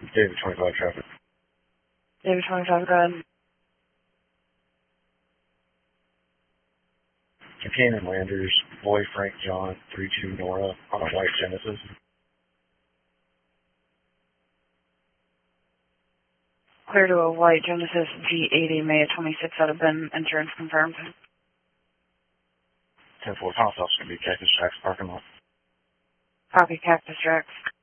David 25 traffic. David 25, go ahead. Buchanan Landers, Boy Frank John, 32 Nora on a white Genesis. Clear to a white Genesis G80, May of 26 out of Ben, insurance confirmed. 10-4 house officer going to be Cactus Tracks parking lot. Copy, Cactus Tracks.